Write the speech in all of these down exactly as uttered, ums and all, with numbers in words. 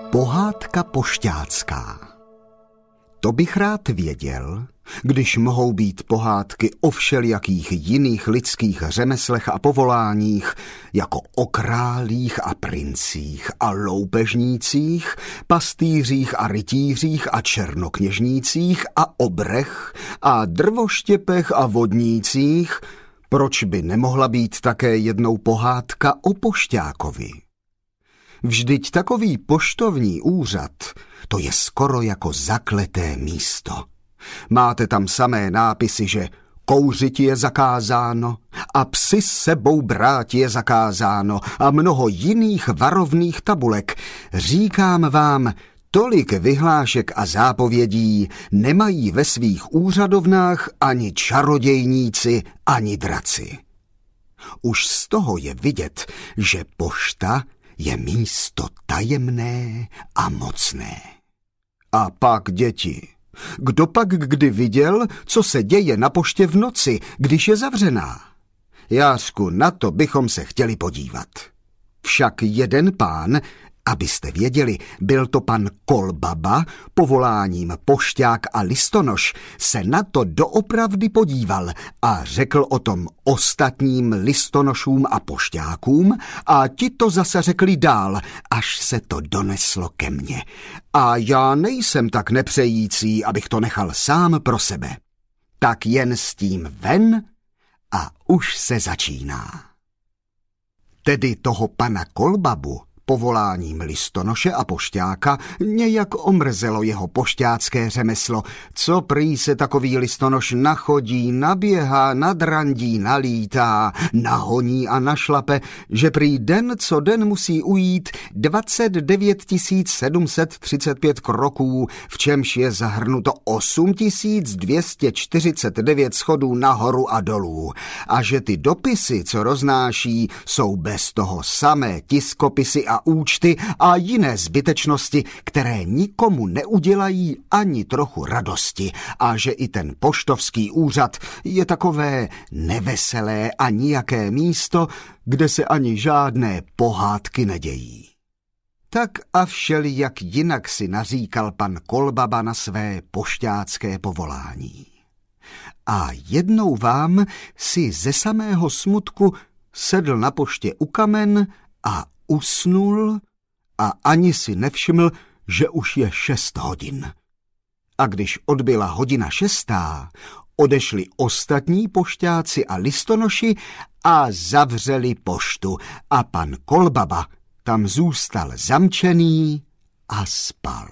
Pohádka pošťácká. To bych rád věděl, když mohou být pohádky o všelijakých jiných lidských řemeslech a povoláních, jako o králích a princích a loupežnících, pastýřích a rytířích a černokněžnících a obrech a drvoštěpech a vodnících, proč by nemohla být také jednou pohádka o pošťákovi? Vždyť takový poštovní úřad, to je skoro jako zakleté místo. Máte tam samé nápisy, že kouřit je zakázáno a psi s sebou brát je zakázáno a mnoho jiných varovných tabulek. Říkám vám, tolik vyhlášek a zápovědí nemají ve svých úřadovnách ani čarodějníci, ani draci. Už z toho je vidět, že pošta je místo tajemné a mocné. A pak, děti, kdo pak kdy viděl, co se děje na poště v noci, když je zavřená? Jářku, na to bychom se chtěli podívat. Však jeden pán, abyste věděli, byl to pan Kolbaba, povoláním pošťák a listonoš, se na to doopravdy podíval a řekl o tom ostatním listonošům a pošťákům a ti to zase řekli dál, až se to doneslo ke mně. A já nejsem tak nepřející, abych to nechal sám pro sebe. Tak jen s tím ven a už se začíná. Tedy toho pana Kolbabu, povoláním listonoše a pošťáka, nějak omrzelo jeho pošťácké řemeslo. Co prý se takový listonoš nachodí, naběhá, nadrandí, nalítá, nahoní a našlape, že prý den co den musí ujít dvacet devět tisíc sedm set třicet pět kroků, v čemž je zahrnuto osm tisíc dvě stě čtyřicet devět schodů nahoru a dolů. A že ty dopisy, co roznáší, jsou bez toho samé tiskopisy a účty a jiné zbytečnosti, které nikomu neudělají ani trochu radosti, a že i ten poštovský úřad je takové neveselé a nijaké místo, kde se ani žádné pohádky nedějí. Tak a všelijak jinak si naříkal pan Kolbaba na své pošťácké povolání. A jednou vám si ze samého smutku sedl na poště u kamen a usnul a ani si nevšiml, že už je šest hodin. A když odbyla hodina šestá, odešli ostatní pošťáci a listonoši a zavřeli poštu a pan Kolbaba tam zůstal zamčený a spal.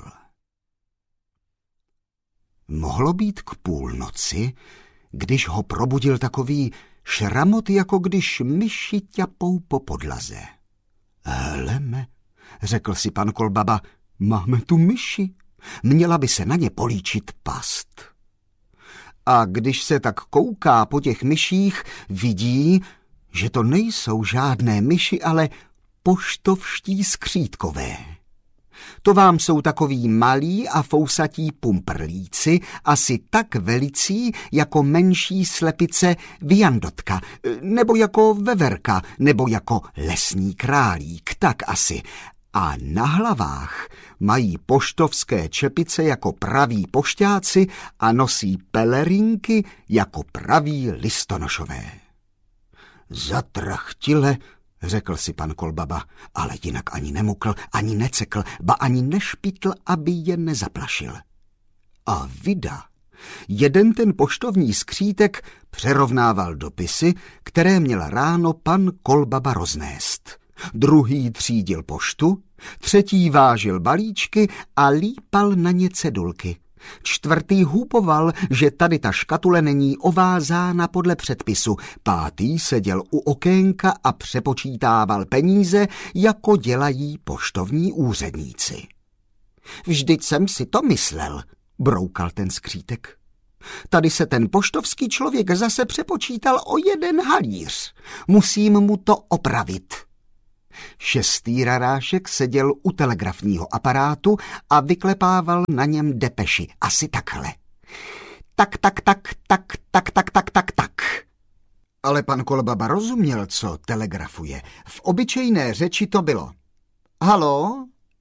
Mohlo být k půlnoci, když ho probudil takový šramot, jako když myši ťapou po podlaze. Heleme, řekl si pan Kolbaba, máme tu myši, měla by se na ně políčit past. A když se tak kouká po těch myších, vidí, že to nejsou žádné myši, ale poštovští skřítkové. To vám jsou takoví malí a fousatí pumprlíci, asi tak velicí jako menší slepice viandotka, nebo jako veverka, nebo jako lesní králík, tak asi. A na hlavách mají poštovské čepice jako praví pošťáci a nosí pelerinky jako praví listonošové. Zatrachtile, řekl si pan Kolbaba, ale jinak ani nemukl, ani necekl, ba ani nešpitl, aby je nezaplašil. A vida, jeden ten poštovní skřítek přerovnával dopisy, které měl ráno pan Kolbaba roznést. Druhý třídil poštu, třetí vážil balíčky a lípal na ně cedulky. Čtvrtý hůpoval, že tady ta škatule není ovázána podle předpisu. Pátý seděl u okénka a přepočítával peníze, jako dělají poštovní úředníci. Vždyť jsem si to myslel, broukal ten skřítek. Tady se ten poštovský člověk zase přepočítal o jeden halíř. Musím mu to opravit. Šestý rarášek seděl u telegrafního aparátu a vyklepával na něm depeši. Asi takhle. Tak, tak, tak, tak, tak, tak, tak, tak, tak. Ale pan Kolbaba rozuměl, co telegrafuje. V obyčejné řeči to bylo. Halo?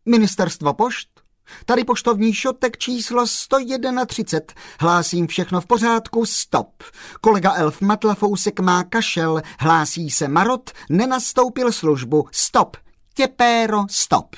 Ministerstvo pošt? Tady poštovní šotek číslo sto třicet jedna. Hlásím všechno v pořádku, stop. Kolega Elf Matlafousek má kašel, hlásí se Marot, nenastoupil službu, stop. Těpéro, stop.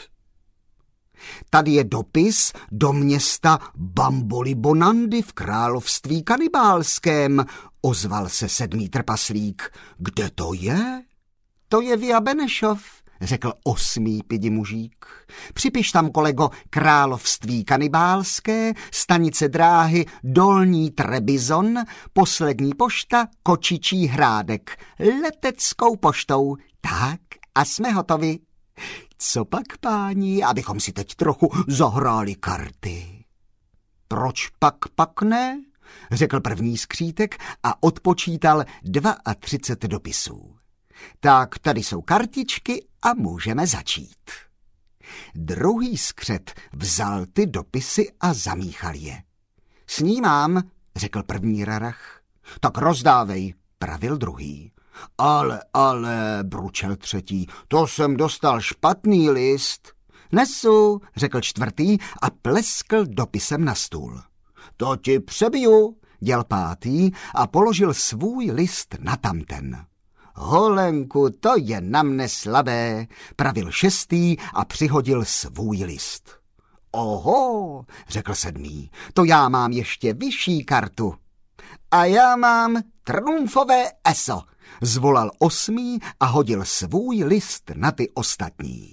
Tady je dopis do města Bamboli Bonandy v království kanibálském, ozval se sedmý trpaslík. Kde to je? To je Via Benešov, řekl osmý pidimužík. Připiš tam, kolego, království kanibálské, stanice dráhy Dolní Trebizon, poslední pošta Kočičí Hrádek, leteckou poštou. Tak a jsme hotovi. Co pak, páni, abychom si teď trochu zahráli karty? Proč pak pak ne? Řekl první skřítek a odpočítal třicet dva dopisů. Tak tady jsou kartičky a můžeme začít. Druhý skřet vzal ty dopisy a zamíchal je. Snímám, řekl první rarach. Tak rozdávej, pravil druhý. Ale, ale, bručel třetí, to jsem dostal špatný list. Nesu, řekl čtvrtý a pleskl dopisem na stůl. To ti přebiju, děl pátý a položil svůj list na tamten. Holenku, to je na mne slabé, pravil šestý a přihodil svůj list. Oho, řekl sedmý, to já mám ještě vyšší kartu. A já mám trumfové eso, zvolal osmý a hodil svůj list na ty ostatní.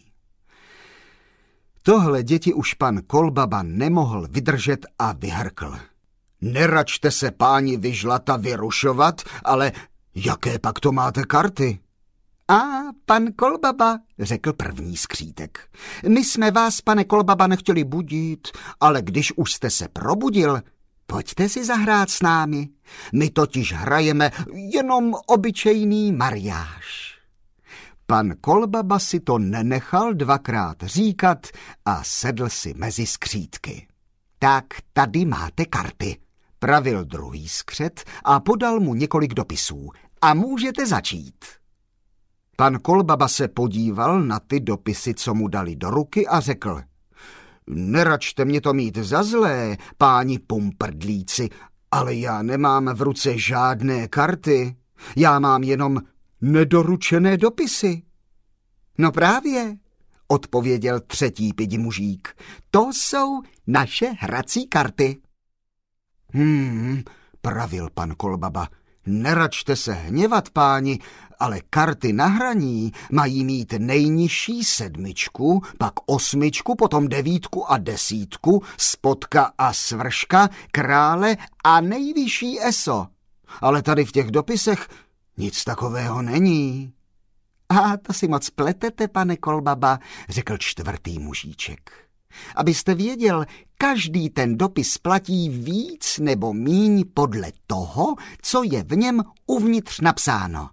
Tohle děti už pan Kolbaba nemohl vydržet a vyhrkl. Neračte se, páni, vyžlata vyrušovat, ale jaké pak to máte karty? A pan Kolbaba, řekl první skřítek. My jsme vás, pane Kolbaba, nechtěli budit, ale když už jste se probudil, pojďte si zahrát s námi. My totiž hrajeme jenom obyčejný mariáš. Pan Kolbaba si to nenechal dvakrát říkat a sedl si mezi skřítky. Tak tady máte karty, pravil druhý skřet a podal mu několik dopisů. A můžete začít. Pan Kolbaba se podíval na ty dopisy, co mu dali do ruky a řekl. Neračte mě to mít za zlé, páni pumprdlíci, ale já nemám v ruce žádné karty. Já mám jenom nedoručené dopisy. No právě, odpověděl třetí pidimužík. To jsou naše hrací karty. Hmm, pravil pan Kolbaba. Neračte se hněvat, páni, ale karty na hraní mají mít nejnižší sedmičku, pak osmičku, potom devítku a desítku, spodka a svrška, krále a nejvyšší eso. Ale tady v těch dopisech nic takového není. A to si moc pletete, pane Kolbaba, řekl čtvrtý mužíček. Abyste věděl, každý ten dopis platí víc nebo míň podle toho, co je v něm uvnitř napsáno.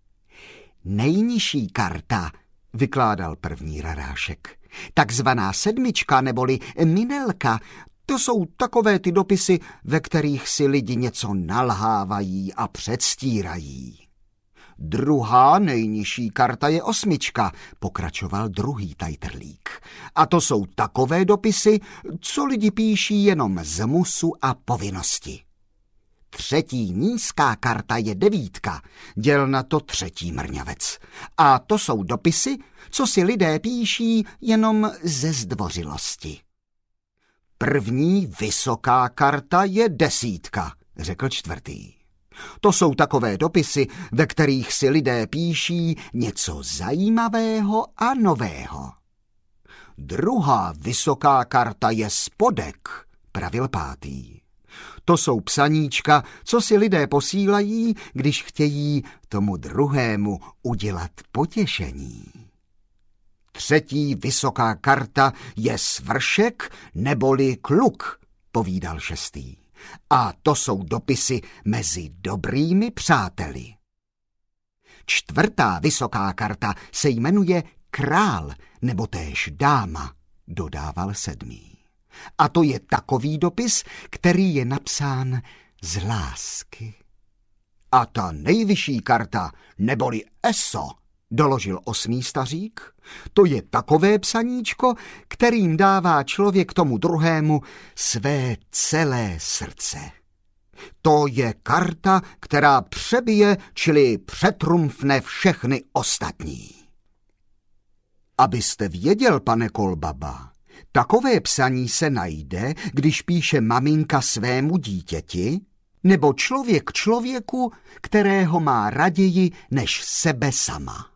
Nejnižší karta, vykládal první rarášek, takzvaná sedmička neboli minelka, to jsou takové ty dopisy, ve kterých si lidi něco nalhávají a předstírají. Druhá nejnižší karta je osmička, pokračoval druhý tajtrlík. A to jsou takové dopisy, co lidi píší jenom z musu a povinnosti. Třetí nízká karta je devítka, děl na to třetí mrňavec. A to jsou dopisy, co si lidé píší jenom ze zdvořilosti. První vysoká karta je desítka, řekl čtvrtý. To jsou takové dopisy, ve kterých si lidé píší něco zajímavého a nového. Druhá vysoká karta je spodek, pravil pátý. To jsou psaníčka, co si lidé posílají, když chtějí tomu druhému udělat potěšení. Třetí vysoká karta je svršek neboli kluk, povídal šestý. A to jsou dopisy mezi dobrými přáteli. Čtvrtá vysoká karta se jmenuje král nebo též dáma, dodával sedmý. A to je takový dopis, který je napsán z lásky. A ta nejvyšší karta neboli eso, doložil osmý stařík. To je takové psaníčko, kterým dává člověk tomu druhému své celé srdce. To je karta, která přebije, čili přetrumfne všechny ostatní. Abyste věděl, pane Kolbaba, takové psaní se najde, když píše maminka svému dítěti, nebo člověk člověku, kterého má raději než sebe sama.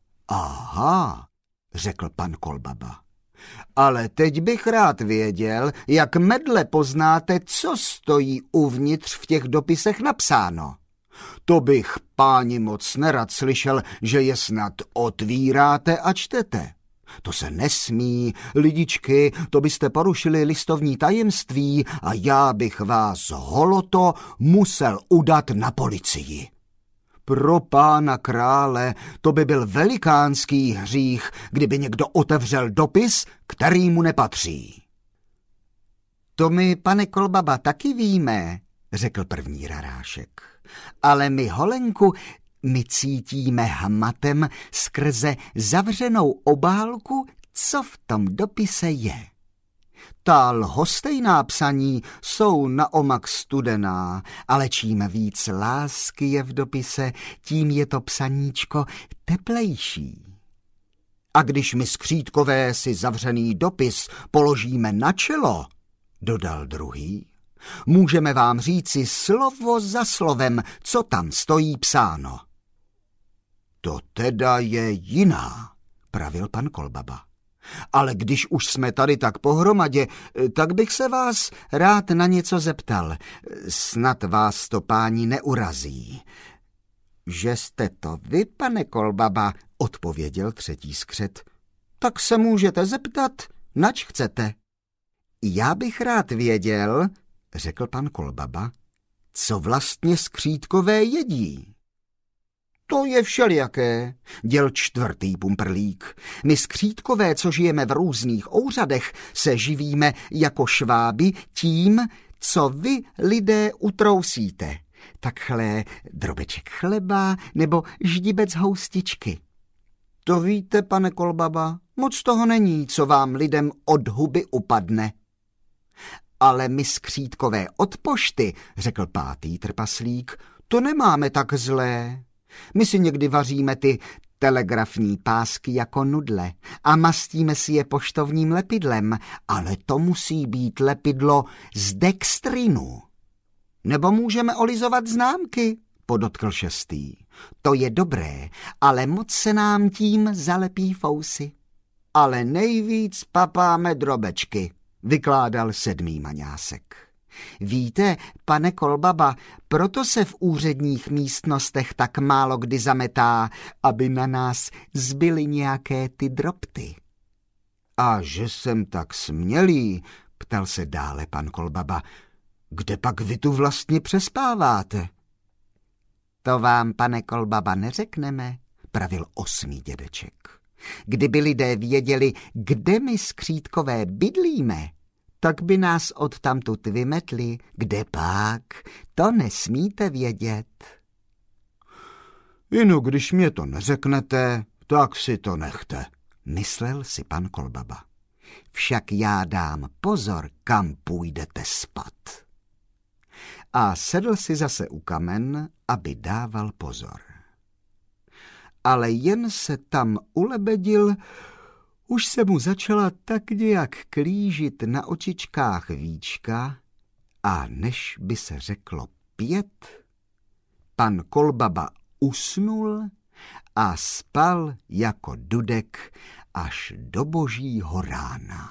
Aha, řekl pan Kolbaba. Ale teď bych rád věděl, jak medle poznáte, co stojí uvnitř v těch dopisech napsáno. To bych, páni, moc nerad slyšel, že je snad otvíráte a čtete. To se nesmí, lidičky, to byste porušili listovní tajemství a já bych vás holoto musel udat na policii. Pro pána krále, to by byl velikánský hřích, kdyby někdo otevřel dopis, který mu nepatří. To my, pane Kolbaba, taky víme, řekl první rarášek. Ale my, Holenku, my cítíme hmatem skrze zavřenou obálku, co v tom dopise je. Ta lhostejná psaní jsou naomak studená, ale čím víc lásky je v dopise, tím je to psaníčko teplejší. A když my skřítkové si zavřený dopis položíme na čelo, dodal druhý, můžeme vám říci slovo za slovem, co tam stojí psáno. To teda je jiná, pravil pan Kolbaba. Ale když už jsme tady tak pohromadě, tak bych se vás rád na něco zeptal. Snad vás to, páni, neurazí. Že jste to vy, pane Kolbaba, odpověděl třetí skřet. Tak se můžete zeptat, nač chcete. Já bych rád věděl, řekl pan Kolbaba, co vlastně skřítkové jedí. To je všelijaké, děl čtvrtý pumprlík. My skřítkové, co žijeme v různých ouřadech, se živíme jako šváby tím, co vy, lidé, utrousíte. Takhle drobeček chleba nebo ždibec houstičky. To víte, pane Kolbaba, moc toho není, co vám lidem od huby upadne. Ale my skřítkové od pošty, řekl pátý trpaslík, to nemáme tak zlé. My si někdy vaříme ty telegrafní pásky jako nudle a mastíme si je poštovním lepidlem, ale to musí být lepidlo z dextrinu. Nebo můžeme olizovat známky, podotkl šestý. To je dobré, ale moc se nám tím zalepí fousy. Ale nejvíc papáme drobečky, vykládal sedmý maňásek. Víte, pane Kolbaba, proto se v úředních místnostech tak málo kdy zametá, aby na nás zbyly nějaké ty drobty. A že jsem tak smělý, ptal se dále pan Kolbaba, kde pak vy tu vlastně přespáváte? To vám, pane Kolbaba, neřekneme, pravil osmý dědeček. Kdyby lidé věděli, kde my skřítkové bydlíme, tak by nás odtamtud vymetli, kde pak, to nesmíte vědět. Inu, když mě to neřeknete, tak si to nechte, myslel si pan Kolbaba. Však já dám pozor, kam půjdete spat. A sedl si zase u kamen, aby dával pozor. Ale jen se tam ulebedil, už se mu začala tak nějak klížit na očičkách víčka a než by se řeklo pět, pan Kolbaba usnul a spal jako dudek až do božího rána.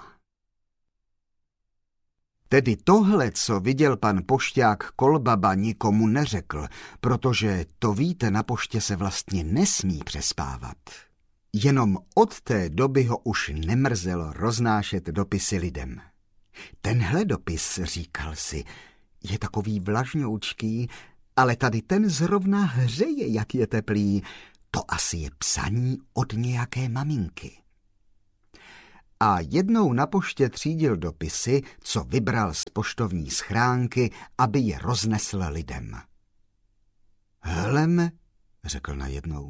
Tedy tohle, co viděl pan pošťák Kolbaba, nikomu neřekl, protože to víte, na poště se vlastně nesmí přespávat. Jenom od té doby ho už nemrzelo roznášet dopisy lidem. Tenhle dopis, říkal si, je takový vlažňoučký, ale tady ten zrovna hřeje, jak je teplý. To asi je psaní od nějaké maminky. A jednou na poště třídil dopisy, co vybral z poštovní schránky, aby je roznesl lidem. Heleme, řekl najednou,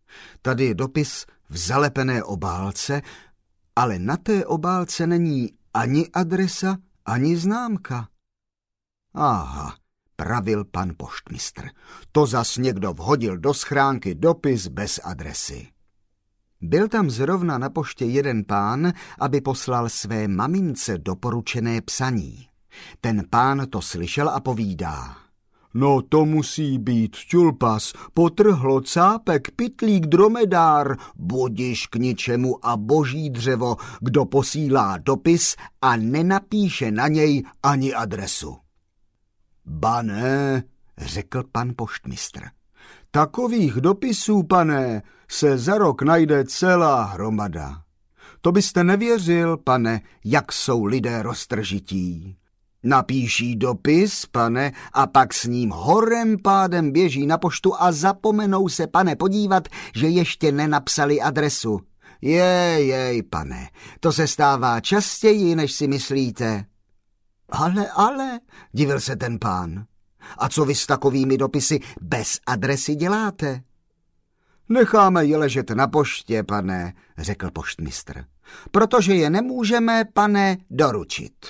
Tady je dopis v zalepené obálce, ale na té obálce není ani adresa, ani známka. Aha, pravil pan poštmistr. To zas někdo vhodil do schránky dopis bez adresy. Byl tam zrovna na poště jeden pán, aby poslal své mamince doporučené psaní. Ten pán to slyšel a povídá. No to musí být čulpas, potrhlo cápek, pytlík, dromedár, budiš k ničemu a boží dřevo, kdo posílá dopis a nenapíše na něj ani adresu. Ba ne, řekl pan poštmistr. Takových dopisů, pane, se za rok najde celá hromada. To byste nevěřil, pane, jak jsou lidé roztržití. Napíší dopis, pane, a pak s ním horem pádem běží na poštu a zapomenou se, pane, podívat, že ještě nenapsali adresu. Jej, jej, pane, to se stává častěji, než si myslíte. Ale, ale, divil se ten pán. A co vy s takovými dopisy bez adresy děláte? Necháme je ležet na poště, pane, řekl poštmistr, protože je nemůžeme, pane, doručit.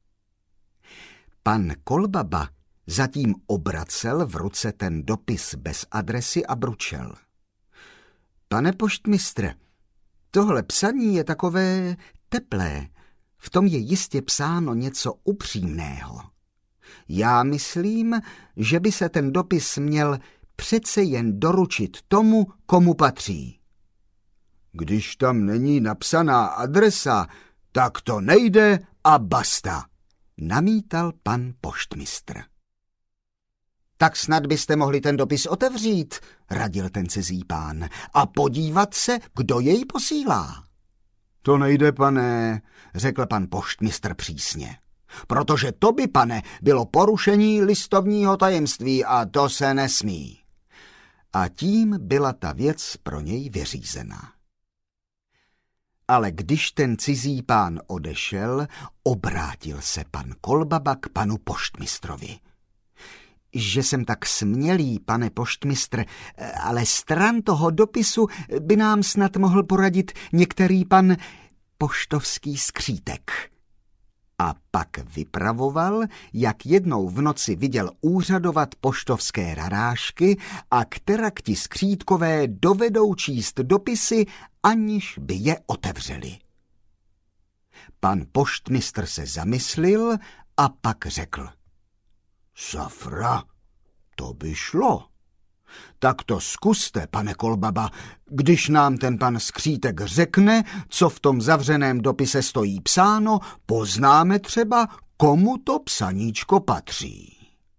Pan Kolbaba zatím obracel v ruce ten dopis bez adresy a bručel. Pane poštmistre, tohle psaní je takové teplé, v tom je jistě psáno něco upřímného. Já myslím, že by se ten dopis měl přece jen doručit tomu, komu patří. Když tam není napsaná adresa, tak to nejde a basta, namítal pan poštmistr. Tak snad byste mohli ten dopis otevřít, radil ten cizí pán, a podívat se, kdo jej posílá. To nejde, pane, řekl pan poštmistr přísně. Protože to by, pane, bylo porušení listovního tajemství a to se nesmí. A tím byla ta věc pro něj vyřízena. Ale když ten cizí pán odešel, obrátil se pan Kolbaba k panu poštmistrovi. Že jsem tak smělý, pane poštmistr, ale stran toho dopisu by nám snad mohl poradit některý pan poštovský skřítek. A pak vypravoval, jak jednou v noci viděl úřadovat poštovské rarášky a kterakti skřítkové dovedou číst dopisy, aniž by je otevřeli. Pan poštmistr se zamyslil a pak řekl. Safra, to by šlo. Tak to zkuste, pane Kolbaba, když nám ten pan skřítek řekne, co v tom zavřeném dopise stojí psáno, poznáme třeba, komu to psaníčko patří.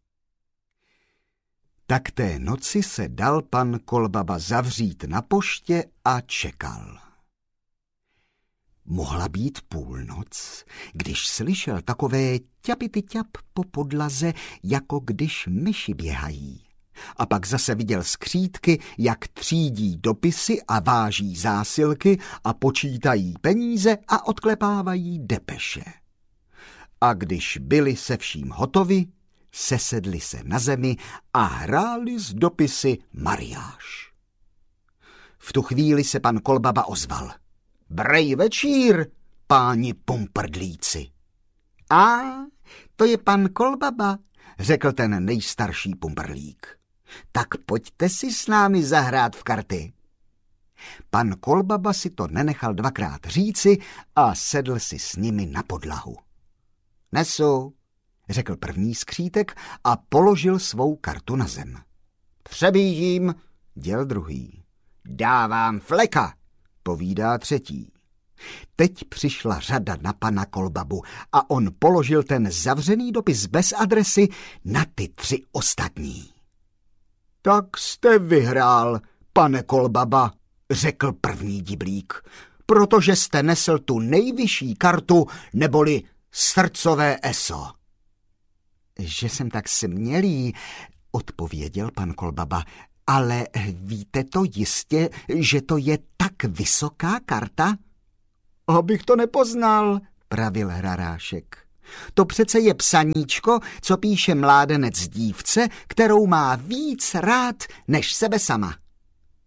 Tak té noci se dal pan Kolbaba zavřít na poště a čekal. Mohla být půlnoc, když slyšel takové ťapity-ťap po podlaze, jako když myši běhají. A pak zase viděl skřítky, jak třídí dopisy a váží zásilky a počítají peníze a odklepávají depeše. A když byli se vším hotovi, sesedli se na zemi a hráli s dopisy mariáš. V tu chvíli se pan Kolbaba ozval. Brej večír, páni pumprdlíci. A to je pan Kolbaba, řekl ten nejstarší pumprlík. Tak pojďte si s námi zahrát v karty. Pan Kolbaba si to nenechal dvakrát říci a sedl si s nimi na podlahu. Nesu, řekl první skřítek a položil svou kartu na zem. Přebíjím, děl druhý. Dávám fleka, povídá třetí. Teď přišla řada na pana Kolbabu a on položil ten zavřený dopis bez adresy na ty tři ostatní. Tak jste vyhrál, pane Kolbaba, řekl první diblík, protože jste nesl tu nejvyšší kartu, neboli srdcové eso. Že jsem tak smělý, odpověděl pan Kolbaba, ale víte to jistě, že to je tak vysoká karta? Abych to nepoznal, pravil hrarášek. To přece je psaníčko, co píše mládenec dívce, kterou má víc rád než sebe sama.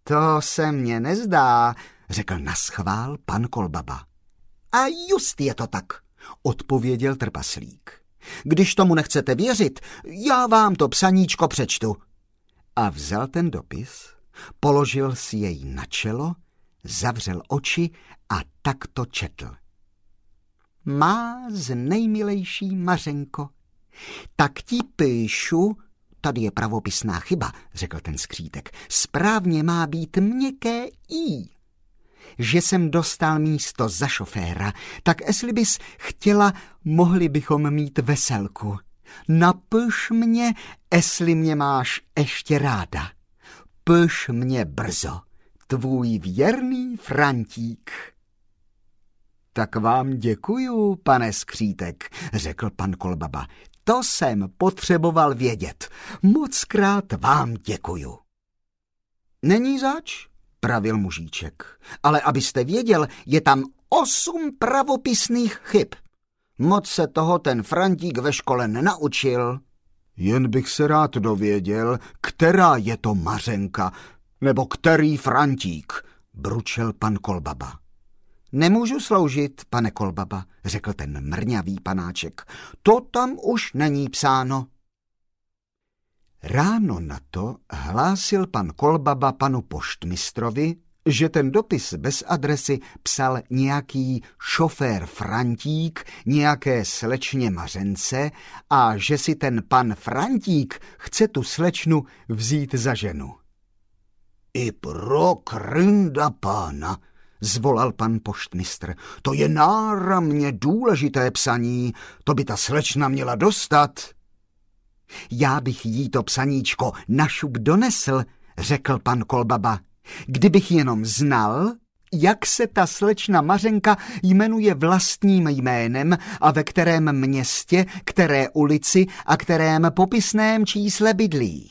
To se mně nezdá, řekl naschvál pan Kolbaba. A just je to tak, odpověděl trpaslík. Když tomu nechcete věřit, já vám to psaníčko přečtu. A vzal ten dopis, položil si jej na čelo, zavřel oči a tak to četl. Má z nejmilejší Mařenko, tak ti píšu, tady je pravopisná chyba, řekl ten skřítek, správně má být měkké i. Že jsem dostal místo za šoféra, tak jestli bys chtěla, mohli bychom mít veselku. Napiš mě, jestli mě máš ještě ráda. Piš mě brzo, tvůj věrný Frantík. Tak vám děkuju, pane skřítek, řekl pan Kolbaba. To jsem potřeboval vědět. Mockrát vám děkuju. Není zač, pravil mužíček, ale abyste věděl, je tam osm pravopisných chyb. Moc se toho ten Frantík ve škole nenaučil. Jen bych se rád dověděl, která je to Mařenka, nebo který Frantík, bručel pan Kolbaba. Nemůžu sloužit, pane Kolbaba, řekl ten mrňavý panáček. To tam už není psáno. Ráno na to hlásil pan Kolbaba panu poštmistrovi, že ten dopis bez adresy psal nějaký šofér Frantík nějaké slečně Mařence a že si ten pan Frantík chce tu slečnu vzít za ženu. I pro krynda pána, zvolal pan poštmistr, to je náramně důležité psaní, to by ta slečna měla dostat. Já bych jí to psaníčko na šup donesl, řekl pan Kolbaba. Kdybych jenom znal, jak se ta slečna Mařenka jmenuje vlastním jménem a ve kterém městě, které ulici a kterém popisném čísle bydlí.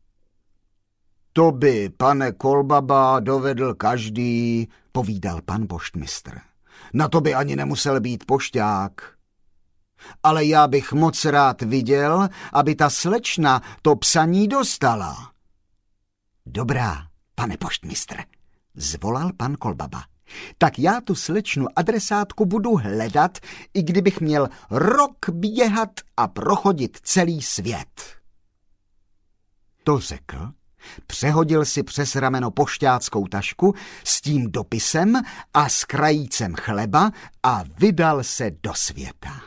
To by, pane Kolbaba, dovedl každý, povídal pan poštmistr. Na to by ani nemusel být pošťák. Ale já bych moc rád viděl, aby ta slečna to psaní dostala. Dobrá, pane poštmistr, zvolal pan Kolbaba. Tak já tu slečnu adresátku budu hledat, i kdybych měl rok běhat a prochodit celý svět. To řekl, přehodil si přes rameno pošťáckou tašku s tím dopisem a s krajícem chleba a vydal se do světa.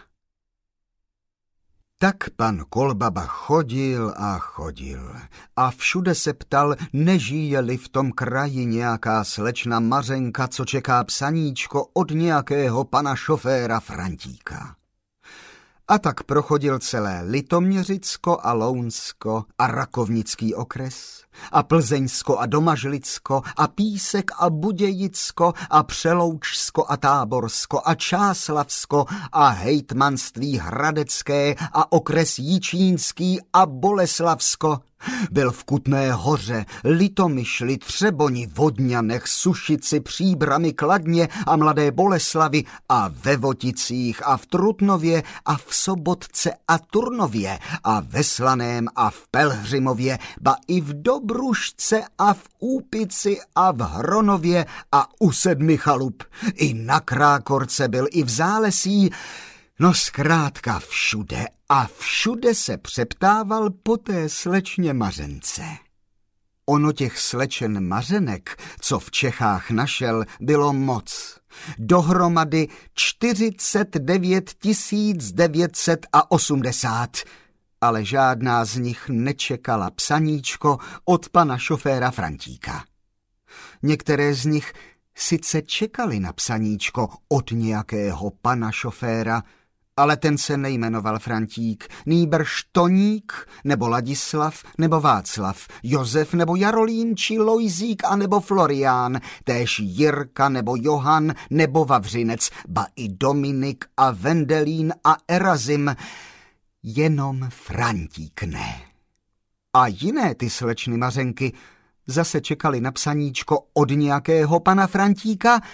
Tak pan Kolbaba chodil a chodil a všude se ptal, nežije-li v tom kraji nějaká slečna Mařenka, co čeká psaníčko od nějakého pana šoféra Frantíka. A tak prochodil celé Litoměřicko a Lounsko a Rakovnický okres a Plzeňsko a Domažlicko a Písek a Budějicko a Přeloučsko a Táborsko a Čáslavsko a hejtmanství Hradecké a okres Jičínský a Boleslavsko. Byl v Kutné Hoře, Litomyšli, Třeboni, Vodňanech, Sušici, Příbrami, Kladně a Mladé Boleslavi a ve Voticích a v Trutnově a v Sobotce a Turnově a ve Slaném a v Pelhřimově, ba i v Dobrušce a v Úpici a v Hronově a u Sedmi chalup. I na Krákorce byl, i v Zálesí, no zkrátka všude a všude se přeptával po té slečně Mařence. Ono těch slečen Mařenek, co v Čechách našel, bylo moc. Dohromady čtyřicet devět tisíc devět set osmdesát, ale žádná z nich nečekala psaníčko od pana šoféra Frantíka. Některé z nich sice čekali na psaníčko od nějakého pana šoféra, ale ten se nejmenoval Frantík, nýbrž Toník, nebo Ladislav, nebo Václav, Josef, nebo Jarolím, či Lojzík, a nebo Florián, též Jirka, nebo Johan, nebo Vavřinec, ba i Dominik a Vendelín a Erazim, jenom Frantík ne. A jiné ty slečny Mařenky zase čekali na psaníčko od nějakého pana Frantíka,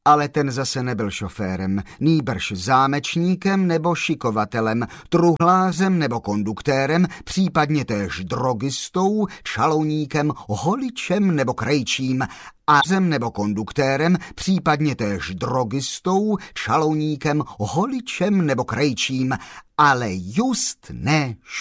Ale ten zase nebyl šoférem, nýbrž zámečníkem nebo šikovatelem, truhlářem nebo konduktérem, případně též drogistou, čalouníkem, holičem nebo krejčím, ářem nebo konduktérem, případně též drogistou, čalouníkem, holičem nebo krejčím, ale just ne